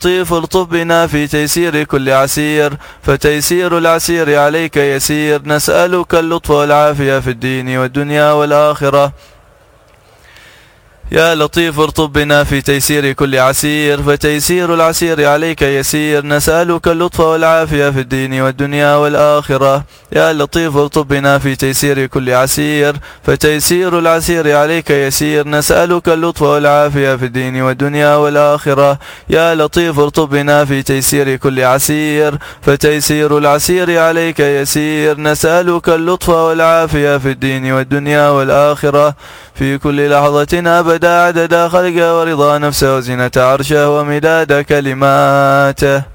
لطيف ارطب بنا في تيسير كل عسير، فتيسير العسير عليك يسير. نسألك اللطف والعافية في الدين والدنيا والآخرة. يا لطيف ارطب بنا في تيسير كل عسير، فتيسير العسير عليك يسير. نسألك اللطف والعافية في الدين والدنيا والآخرة. يا لطيف ارطب بنا في تيسير كل عسير، فتيسير العسير عليك يسير. نسألك اللطف والعافية في الدين والدنيا والآخرة. يا لطيف ارطب بنا في تيسير كل عسير، فتيسير العسير عليك يسير. نسألك اللطف والعافية في الدين والدنيا والآخرة، في كل لحظة أبدا عدد خلقه ورضا نفسه وزنة عرشه ومداد كلماته.